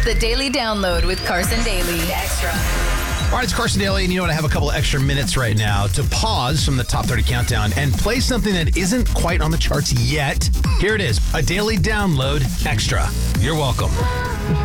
The Daily Download with Carson Daly. Extra. All right, it's Carson Daly, and you know what? I have a couple extra minutes right now to pause from the Top 30 Countdown and play something that isn't quite on the charts yet. Here it is, a Daily Download Extra. You're welcome.